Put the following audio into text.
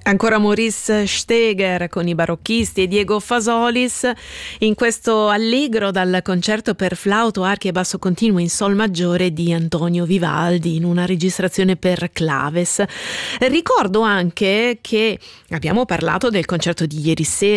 Ancora Maurice Steger con i barocchisti e Diego Fasolis in questo allegro dal concerto per flauto, archi e basso continuo in sol maggiore di Antonio Vivaldi in una registrazione per claves. Ricordo anche che abbiamo parlato del concerto di ieri sera